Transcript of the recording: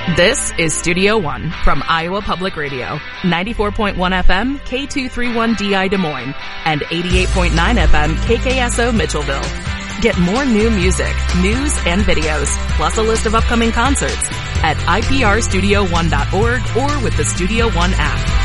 This is Studio One from Iowa Public Radio, 94.1 FM, K231DI Des Moines, and 88.9 FM, KKSO Mitchellville. Get more new music, news, and videos, plus a list of upcoming concerts at iprstudio1.org or with the Studio One app.